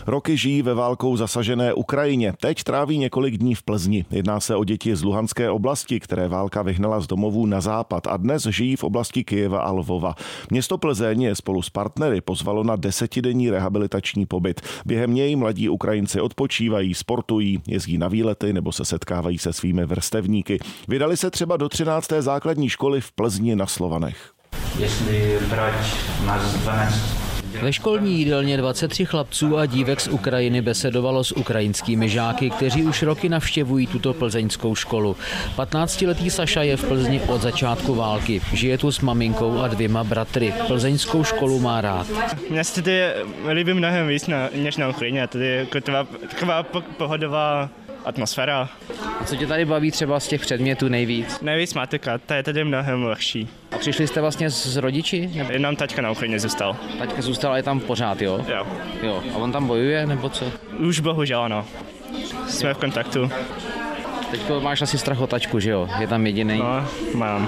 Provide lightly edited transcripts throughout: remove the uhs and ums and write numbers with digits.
Roky žijí ve válkou zasažené Ukrajině. Teď tráví několik dní v Plzni. Jedná se o děti z Luhanské oblasti, které válka vyhnala z domovů na západ a dnes žijí v oblasti Kyjeva a Lvova. Město Plzeň je spolu s partnery pozvalo na 10denní rehabilitační pobyt. Během něj mladí Ukrajinci odpočívají, sportují, jezdí na výlety nebo se setkávají se svými vrstevníky. Vydali se třeba do 13. základní školy v Plzni na Slovanech. Jestli brať nás 12. Ve školní jídelně 23 chlapců a dívek z Ukrajiny besedovalo s ukrajinskými žáky, kteří už roky navštěvují tuto plzeňskou školu. 15letý Saša je v Plzni od začátku války. Žije tu s maminkou a 2 bratry. Plzeňskou školu má rád. Mně se tady líbí mnohem víc než na Ukrajině. Tady je taková pohodová atmosféra. A co tě tady baví třeba z těch předmětů nejvíc? Nejvíc matika, ta je tady mnohem lehčí. A přišli jste vlastně s rodiči? Jenom taťka na Ukrajině zůstal. Taťka zůstal a je tam pořád, jo? Jo. A on tam bojuje, nebo co? Už bohužel, ano. Jsme v kontaktu. Teďko máš asi strach o tačku, že jo? Je tam jediný. No, mám.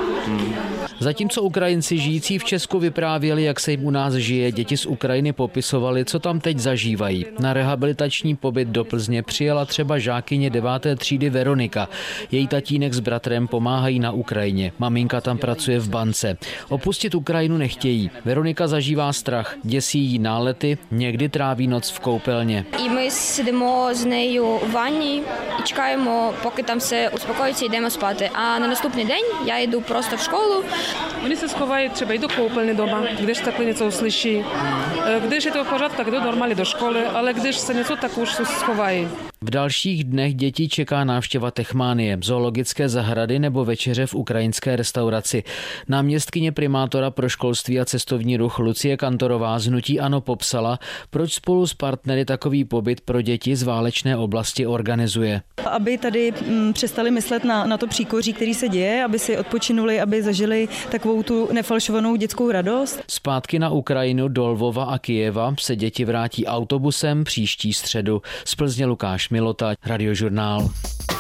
Zatímco Ukrajinci žijící v Česku vyprávěli, jak se jim u nás žije, děti z Ukrajiny popisovali, co tam teď zažívají. Na rehabilitační pobyt do Plzně přijela třeba žákyně 9. třídy Veronika. Její tatínek s bratrem pomáhají na Ukrajině. Maminka tam pracuje v bance. Opustit Ukrajinu nechtějí. Veronika zažívá strach, děsí jí nálety, někdy tráví noc v koupelně. І ми сидимо з нею у ванні і чекаємо, поки там все успокоїться, йдемо спати. А на наступний день я йду просто в школу. Oni se schovají třeba i do koupelny doma, když takhle něco uslyší. Když je to v pořádku, tak jdou normálně do školy, ale když se něco, tak už se schovají. V dalších dnech dětí čeká návštěva Techmánie, zoologické zahrady nebo večeře v ukrajinské restauraci. Náměstkyně primátora pro školství a cestovní ruch Lucie Kantorová z hnutí ANO popsala, proč spolu s partnery takový pobyt pro děti z válečné oblasti organizuje. Aby tady přestali myslet na to příkoří, který se děje, aby si odpočinuli, aby zažili takovou tu nefalšovanou dětskou radost. Zpátky na Ukrajinu do Lvova a Kyjeva se děti vrátí autobusem příští středu. Z Plzně Lukáš Milota, Radiožurnál.